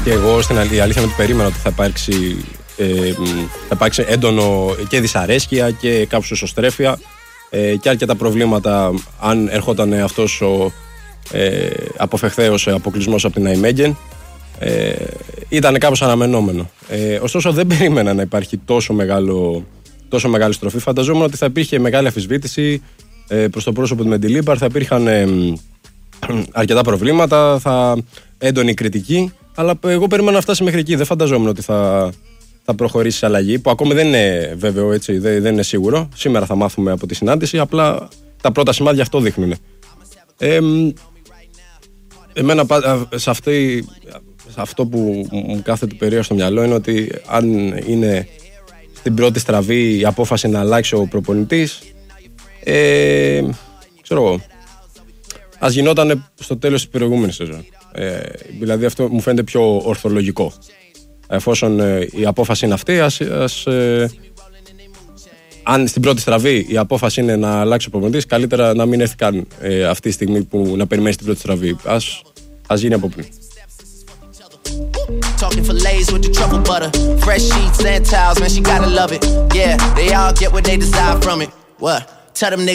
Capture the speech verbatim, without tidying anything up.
Και εγώ στην αλήθεια, αλήθεια με την περίμενα ότι θα υπάρξει, ε, θα υπάρξει έντονο και δυσαρέσκεια και κάπως εσωστρέφεια ε, και αρκετά προβλήματα αν ερχόταν αυτός ο ε, αποφεχθέος αποκλεισμός από την Αϊμέγεν. Ε, ήταν κάπως αναμενόμενο. Ε, ωστόσο δεν περίμενα να υπάρχει τόσο, μεγάλο, τόσο μεγάλη στροφή. Φανταζόμουν ότι θα υπήρχε μεγάλη αμφισβήτηση ε, προς το πρόσωπο του Μεντιλίμπαρ, θα υπήρχαν ε, αρκετά προβλήματα, θα έντονη κριτική, αλλά εγώ περίμενα να φτάσει μέχρι εκεί. Δεν φανταζόμουν ότι θα, θα προχωρήσει σε αλλαγή, που ακόμη δεν είναι βέβαιο, έτσι, δεν, δεν είναι σίγουρο. Σήμερα θα μάθουμε από τη συνάντηση, απλά τα πρώτα σημάδια αυτό δείχνουν. Ε, εμένα σε, αυτή, σε αυτό που μου κάθεται περίεργα στο μυαλό είναι ότι αν είναι στην πρώτη στραβή η απόφαση να αλλάξει ο προπονητής, ε, ξέρω εγώ, ας γινόταν στο τέλος της προηγούμενης σεζόν. Ε, δηλαδή αυτό μου φαίνεται πιο ορθολογικό. Εφόσον ε, η απόφαση είναι αυτή, ας, ας, ε, αν στην πρώτη στραβή η απόφαση είναι να αλλάξει ο προπονητής, καλύτερα να μην έρθει καν ε, αυτή τη στιγμή που να περιμένει την πρώτη στραβή. Ας, ας γίνει από πριν. Talking fillets with the truffle butter, fresh sheets and towels, man, she gotta love it. Yeah, they all get what they desire from it. What? Tell them niggas